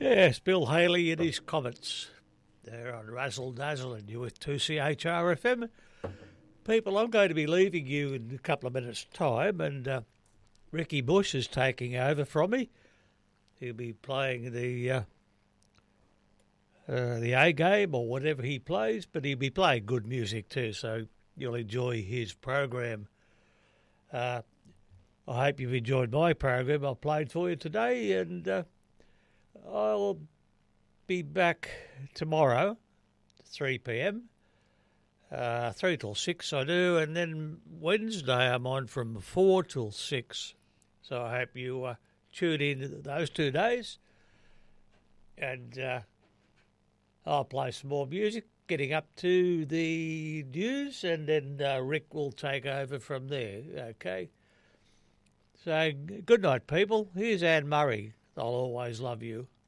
Yes, Bill Haley and his Comets. They're on Razzle Dazzle and you're with 2CHRFM. People, I'm going to be leaving you in a couple of minutes' time, and Ricky Bush is taking over from me. He'll be playing the A game or whatever he plays, but he'll be playing good music too, so you'll enjoy his program. I hope you've enjoyed my program I played for you today, and I'll be back tomorrow, 3 p.m. 3 till 6 I do, and then Wednesday I'm on from 4 till 6. So I hope you tune in those 2 days, and I'll play some more music, getting up to the news, and then Rick will take over from there, okay? So good night, people. Here's Anne Murray. I'll always love you.